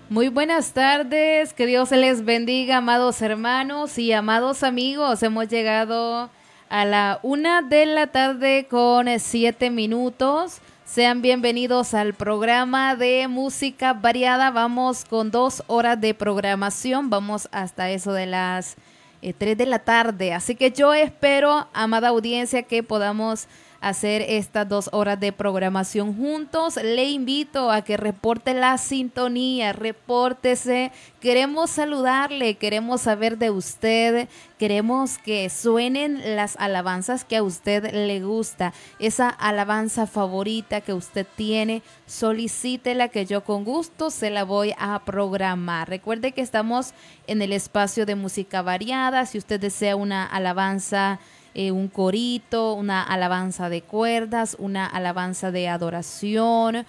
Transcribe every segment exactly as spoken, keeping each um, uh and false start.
Muy buenas tardes, que Dios les bendiga, amados hermanos y amados amigos. Hemos llegado a la una de la tarde con eh, siete minutos. Sean bienvenidos al programa de música variada. Vamos con dos horas de programación. Vamos hasta eso de las eh, tres de la tarde. Así que yo espero, amada audiencia, que podamos hacer estas dos horas de programación juntos. Le invito a que reporte la sintonía, repórtese. Queremos saludarle, queremos saber de usted, queremos que suenen las alabanzas que a usted le gusta, esa alabanza favorita que usted tiene, solicítela que yo con gusto se la voy a programar. Recuerde que estamos en el espacio de música variada. Si usted desea una alabanza, Eh, un corito, una alabanza de cuerdas, una alabanza de adoración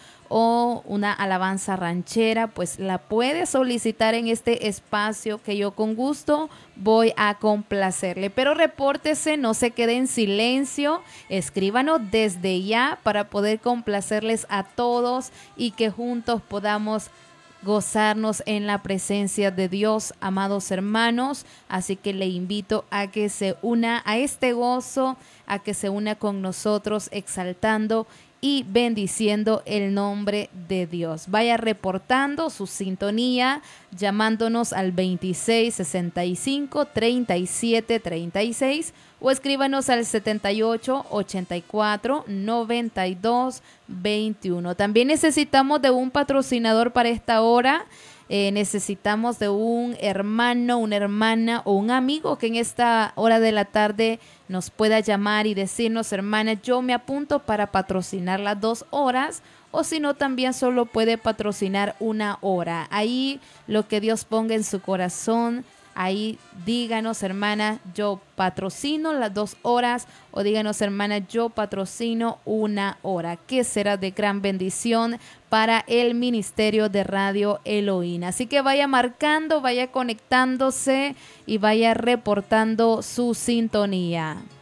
o una alabanza ranchera, pues la puede solicitar en este espacio que yo con gusto voy a complacerle. Pero repórtese, no se quede en silencio, escríbanos desde ya para poder complacerles a todos y que juntos podamos gozarnos en la presencia de Dios, amados hermanos. Así que le invito a que se una a este gozo, a que se una con nosotros exaltando y bendiciendo el nombre de Dios. Vaya reportando su sintonía, llamándonos al veintiséis sesenta y cinco treinta y siete treinta y seis o escríbanos al setenta y ocho ochenta y cuatro noventa y dos veintiuno. También necesitamos de un patrocinador para esta hora. Eh, necesitamos de un hermano, una hermana o un amigo que en esta hora de la tarde nos pueda llamar y decirnos: hermana, yo me apunto para patrocinar las dos horas, o si no, también solo puede patrocinar una hora. Ahí lo que Dios ponga en su corazón. Ahí díganos: hermana, yo patrocino las dos horas, o díganos: hermana, yo patrocino una hora, que será de gran bendición para el ministerio de Radio Elohim. Así que vaya marcando, vaya conectándose y vaya reportando su sintonía.